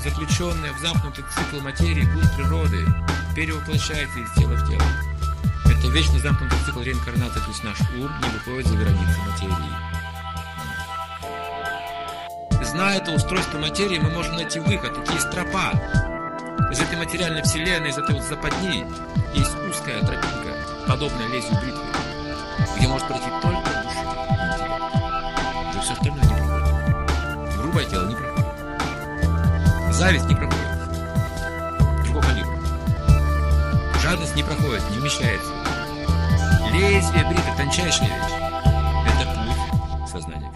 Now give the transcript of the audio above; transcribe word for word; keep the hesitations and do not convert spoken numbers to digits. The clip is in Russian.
заключенная в замкнутый цикл материи, культ природы, перевоплощается из тела в тело. Это вечный замкнутый цикл реинкарнации, то есть наш ум не выходит за границы материи. Зная это устройство материи, мы можем найти выход. Это есть тропа. Из этой материальной вселенной, из этой вот западни есть узкая тропинка, подобная лезвию бритвы, где может пройти только душа и интеллект. Но все остальное не проходит. Грубое тело не проходит. Зависть не проходит. Другого калибра. Жадность не проходит, не вмещается. Лезвие бритвы — тончайшая вещь. Это путь сознания.